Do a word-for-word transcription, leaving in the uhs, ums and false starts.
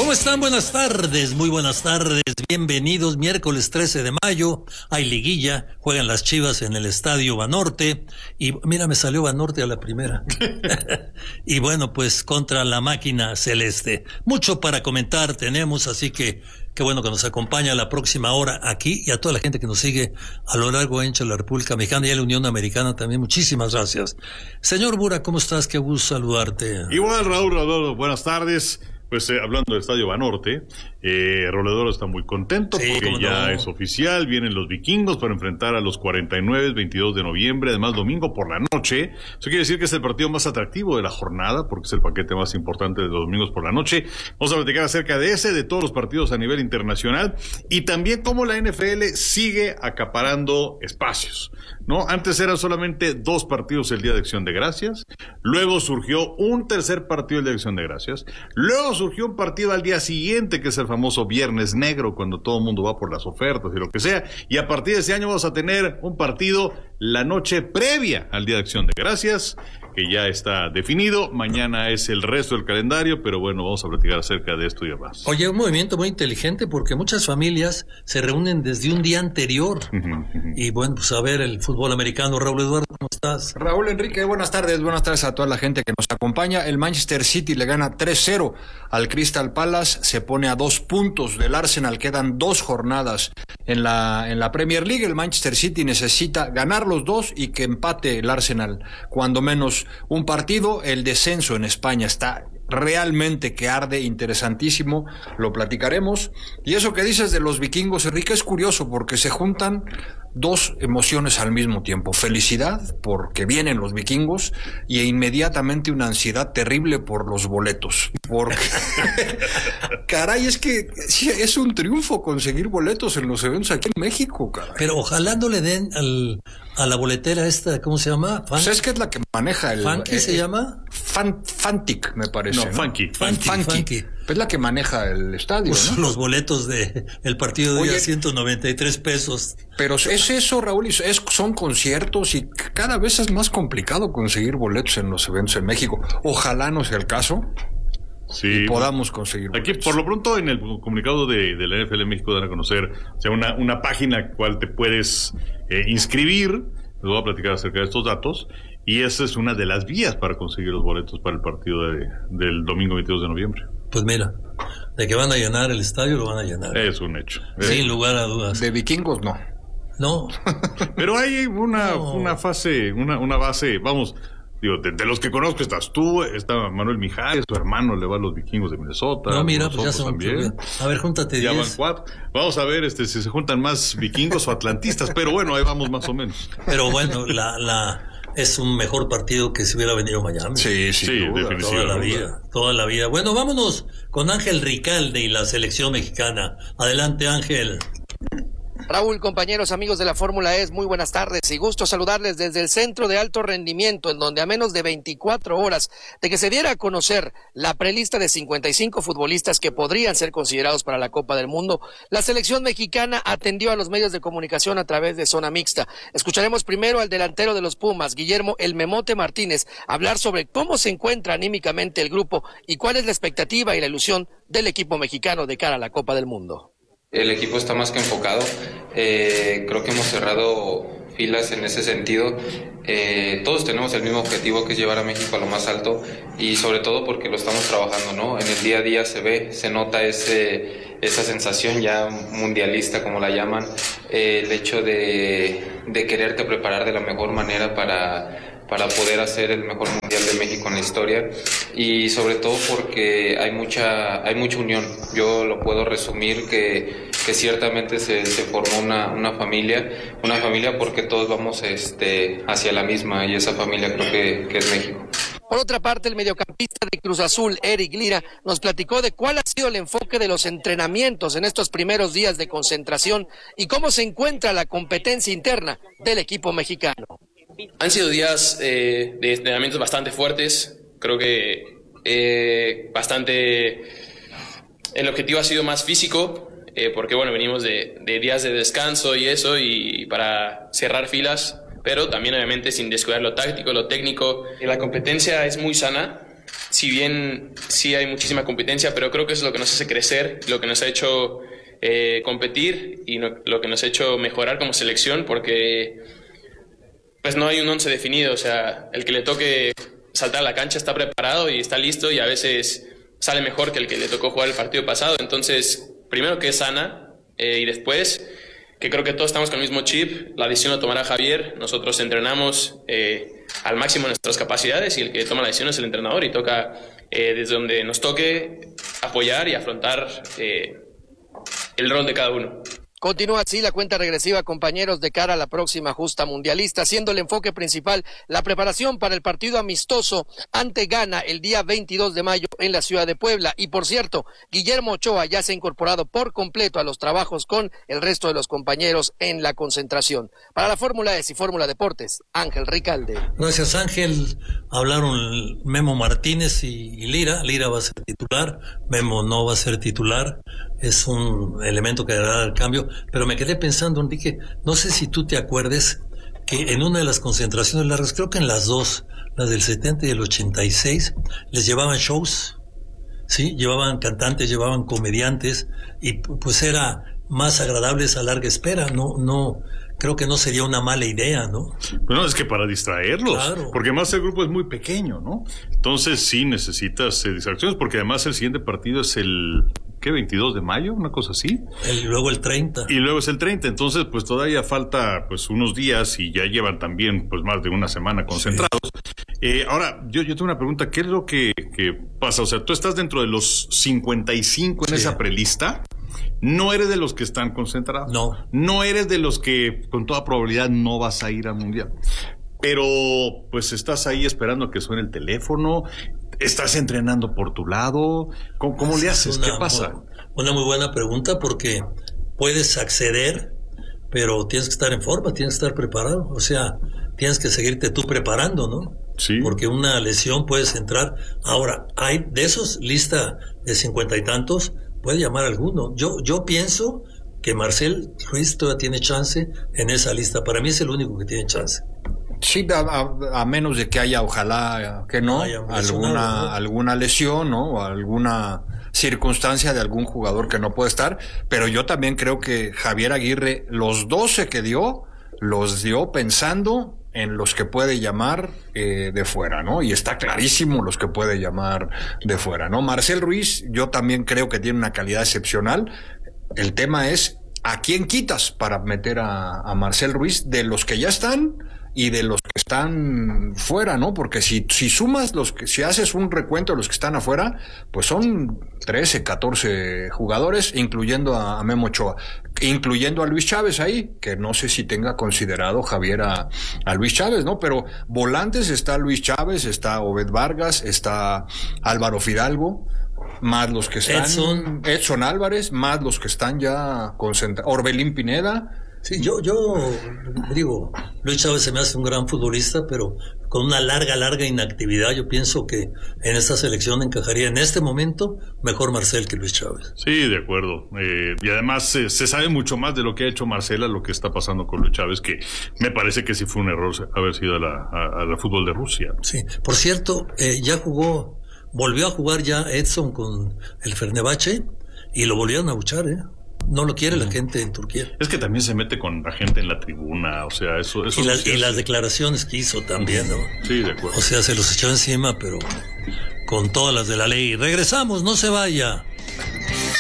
¿Cómo están? Buenas tardes, muy buenas tardes, bienvenidos. Miércoles trece de mayo, hay liguilla, juegan las Chivas en el Estadio Banorte, y mira, me salió Banorte a la primera. Y bueno, pues contra la máquina celeste. Mucho para comentar tenemos, así que qué bueno que nos acompaña la próxima hora aquí, y a toda la gente que nos sigue a lo largo y ancho de la República Mexicana y a la Unión Americana también. Muchísimas gracias. Señor Bura, ¿cómo estás? Qué gusto saludarte. Igual, Raúl, Raúl, buenas tardes. Pues eh, hablando del Estadio Banorte, eh, Roledoro está muy contento sí, porque ya no. es oficial, vienen los vikingos para enfrentar a los cuarenta y nueve, veintidós de noviembre, además domingo por la noche. Eso quiere decir que es el partido más atractivo de la jornada, porque es el paquete más importante de los domingos por la noche. Vamos a platicar acerca de ese, de todos los partidos a nivel internacional, y también cómo la N F L sigue acaparando espacios, ¿no? Antes eran solamente dos partidos el Día de Acción de Gracias, luego surgió un tercer partido el Día de Acción de Gracias, luego surgió un partido al día siguiente, que es el famoso Viernes Negro, cuando todo el mundo va por las ofertas y lo que sea, y a partir de ese año vamos a tener un partido la noche previa al Día de Acción de Gracias, que ya está definido. Mañana es el resto del calendario, pero bueno, vamos a platicar acerca de esto y demás. Oye, un movimiento muy inteligente, porque muchas familias se reúnen desde un día anterior. Y bueno, pues a ver el fútbol americano. Raúl Eduardo, ¿cómo estás? Raúl Enrique, buenas tardes, buenas tardes a toda la gente que nos acompaña. El Manchester City le gana tres cero al Crystal Palace, se pone a dos puntos del Arsenal, quedan dos jornadas en la, en la Premier League. El Manchester City necesita ganar los dos y que empate el Arsenal, cuando menos un partido. El descenso en España está realmente que arde, interesantísimo, lo platicaremos. Y eso que dices de los vikingos, Enrique, es curioso porque se juntan dos emociones al mismo tiempo: felicidad porque vienen los vikingos y inmediatamente una ansiedad terrible por los boletos, porque caray, es que sí, es un triunfo conseguir boletos en los eventos aquí en México, caray. Pero ojalá no le den al a la boletera esta, ¿cómo se llama? Pues es que es la que maneja el... ¿Funky eh, se llama? Fan, Fantic, me parece. No, ¿no? Funky. Funky. Funky. Funky. Es la que maneja el estadio, pues ¿no? Los boletos de el partido de Oye, ciento noventa y tres pesos. Pero es eso, Raúl, es, son conciertos y cada vez es más complicado conseguir boletos en los eventos en México. Ojalá no sea el caso. Sí, y podamos conseguir aquí boletos. Por lo pronto en el comunicado de, de la N F L México dan a conocer, o sea, una, una página a la cual te puedes eh, inscribir. Les voy a platicar acerca de estos datos, y esa es una de las vías para conseguir los boletos para el partido de, del domingo veintidós de noviembre. Pues mira, de que van a llenar el estadio, lo van a llenar. Es un hecho. Sin ¿eh? lugar a dudas. De vikingos no. No. Pero hay una, no. una fase, una, una base, vamos... Digo, de, de los que conozco estás tú, está Manuel Mijares, su hermano le va a los vikingos de Minnesota. No, mira, pues ya son también. A ver, júntate ya diez. Van cuatro. Vamos a ver este si se juntan más vikingos o atlantistas, pero bueno, ahí vamos más o menos. Pero bueno, la, la es un mejor partido que si hubiera venido Miami. Sí, sí, sí, definitivamente. Toda la vida, toda la vida. Bueno, vámonos con Ángel Ricalde y la selección mexicana. Adelante, Ángel. Raúl, compañeros, amigos de la Fórmula E, muy buenas tardes y gusto saludarles desde el Centro de Alto Rendimiento, en donde a menos de veinticuatro horas de que se diera a conocer la prelista de cincuenta y cinco futbolistas que podrían ser considerados para la Copa del Mundo, la selección mexicana atendió a los medios de comunicación a través de zona mixta. Escucharemos primero al delantero de los Pumas, Guillermo El Memote Martínez, hablar sobre cómo se encuentra anímicamente el grupo y cuál es la expectativa y la ilusión del equipo mexicano de cara a la Copa del Mundo. El equipo está más que enfocado, eh, creo que hemos cerrado filas en ese sentido. Eh, todos tenemos el mismo objetivo, que es llevar a México a lo más alto, y sobre todo porque lo estamos trabajando, ¿no? En el día a día se ve, se nota ese, esa sensación ya mundialista, como la llaman, eh, el hecho de, de quererte preparar de la mejor manera para... para poder hacer el mejor mundial de México en la historia, y sobre todo porque hay mucha hay mucha unión. Yo lo puedo resumir que, que ciertamente se, se formó una, una familia, una familia porque todos vamos este, hacia la misma, y esa familia creo que, que es México. Por otra parte, el mediocampista de Cruz Azul, Eric Lira, nos platicó de cuál ha sido el enfoque de los entrenamientos en estos primeros días de concentración y cómo se encuentra la competencia interna del equipo mexicano. Han sido días eh, de entrenamientos bastante fuertes, creo que eh, bastante... El objetivo ha sido más físico, eh, porque bueno, venimos de, de días de descanso y eso, y para cerrar filas, pero también obviamente sin descuidar lo táctico, lo técnico. La competencia es muy sana, si bien sí hay muchísima competencia, pero creo que eso es lo que nos hace crecer, lo que nos ha hecho eh, competir y no, lo que nos ha hecho mejorar como selección, porque pues no hay un once definido, o sea, el que le toque saltar a la cancha está preparado y está listo, y a veces sale mejor que el que le tocó jugar el partido pasado. Entonces, primero que es sana, eh, y después que creo que todos estamos con el mismo chip. La decisión lo tomará Javier, nosotros entrenamos eh, al máximo de nuestras capacidades, y el que toma la decisión es el entrenador, y toca eh, desde donde nos toque apoyar y afrontar eh, el rol de cada uno. Continúa así la cuenta regresiva, compañeros, de cara a la próxima justa mundialista, siendo el enfoque principal la preparación para el partido amistoso ante Ghana el día veintidós de mayo en la ciudad de Puebla. Y por cierto, Guillermo Ochoa ya se ha incorporado por completo a los trabajos con el resto de los compañeros en la concentración. Para la Fórmula E y Fórmula Deportes, Ángel Ricalde. Gracias, Ángel. Hablaron Memo Martínez y, y Lira. Lira va a ser titular, Memo no va a ser titular. Es un elemento que dará el cambio. Pero me quedé pensando, Enrique, no sé si tú te acuerdes que en una de las concentraciones largas, creo que en las dos, las del setenta y el ochenta y seis, les llevaban shows, ¿sí? Llevaban cantantes, llevaban comediantes, y pues era más agradable esa larga espera. No, no, creo que no sería una mala idea, ¿no? Bueno, es que para distraerlos, claro. Porque además el grupo es muy pequeño, ¿no? Entonces sí necesitas eh, distracciones, porque además el siguiente partido es el... ¿qué? veintidós de mayo, una cosa así. Y luego el treinta. Y luego es el treinta, entonces pues todavía falta pues unos días, y ya llevan también pues más de una semana concentrados. Sí. Eh, ahora, yo, yo tengo una pregunta, ¿qué es lo que, que pasa? O sea, tú estás dentro de los cincuenta y cinco en sí. esa prelista. No eres de los que están concentrados. No. No eres de los que con toda probabilidad no vas a ir al Mundial. Pero pues estás ahí esperando a que suene el teléfono. ¿Estás entrenando por tu lado? ¿Cómo, cómo le haces? Una, ¿Qué pasa? Una muy buena pregunta, porque puedes acceder, pero tienes que estar en forma, tienes que estar preparado. O sea, tienes que seguirte tú preparando, ¿no? Sí. Porque una lesión puedes entrar. Ahora, hay de esos, lista de cincuenta y tantos, puede llamar a alguno. Yo, yo pienso que Marcel Ruiz todavía tiene chance en esa lista. Para mí es el único que tiene chance. Sí, a, a, a menos de que haya, ojalá que no, alguna, ¿no? alguna lesión, ¿no? O alguna circunstancia de algún jugador que no puede estar. Pero yo también creo que Javier Aguirre, los doce que dio, los dio pensando en los que puede llamar eh, de fuera, ¿no? Y está clarísimo los que puede llamar de fuera, ¿no? Marcel Ruiz, yo también creo que tiene una calidad excepcional. El tema es, ¿a quién quitas para meter a, a Marcel Ruiz de los que ya están y de los que están fuera, ¿no? Porque si, si sumas los que, si haces un recuento de los que están afuera, pues son trece, catorce jugadores, incluyendo a, a Memo Ochoa, incluyendo a Luis Chávez ahí, que no sé si tenga considerado Javier a, a Luis Chávez, ¿no? Pero volantes está Luis Chávez, está Obed Vargas, está Álvaro Fidalgo, más los que están, Edson, Edson Álvarez, más los que están ya concentrados, Orbelín Pineda. Sí, yo, yo digo, Luis Chávez se me hace un gran futbolista, pero con una larga, larga inactividad. Yo pienso que en esta selección encajaría en este momento mejor Marcel que Luis Chávez. Sí, de acuerdo. Eh, y además eh, se sabe mucho más de lo que ha hecho Marcel a lo que está pasando con Luis Chávez, que me parece que sí fue un error haber sido a la, a, a la fútbol de Rusia. Sí, por cierto, eh, ya jugó, volvió a jugar ya Edson con el Fenerbahce y lo volvieron a abuchar, ¿eh? No lo quiere la gente en Turquía. Es que también se mete con la gente en la tribuna, o sea, eso... eso y, las, y las declaraciones que hizo también, ¿no? Sí, de acuerdo. O sea, se los echó encima, pero con todas las de la ley. Regresamos, no se vaya.